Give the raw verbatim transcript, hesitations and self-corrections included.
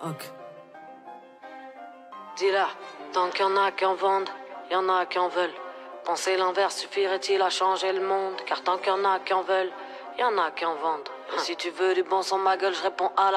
Ok. Dis-là, tant qu'il y en a qui en vendent, il y en a qui en veulent. Penser l'inverse suffirait-il à changer le monde? Car tant qu'il y en a qui en veulent, il y en a qui en vendent. Et si tu veux du bon sang, ma gueule, je réponds à la